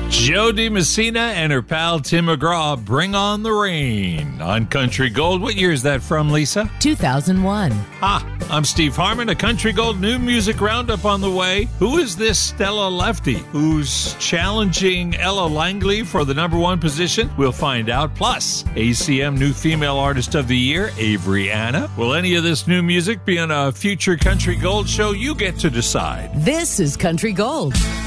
Jo Dee Messina and her pal Tim McGraw, Bring on the Rain on Country Gold. What year is that from, Lisa? 2001. I'm Steve Harmon. A Country Gold new music roundup on the way. Who is this Stella Lefty who's challenging Ella Langley for the number one position? We'll find out. Plus, ACM New Female Artist of the Year, Avery Anna. Will any of this new music be on a future Country Gold show? You get to decide. This is Country Gold.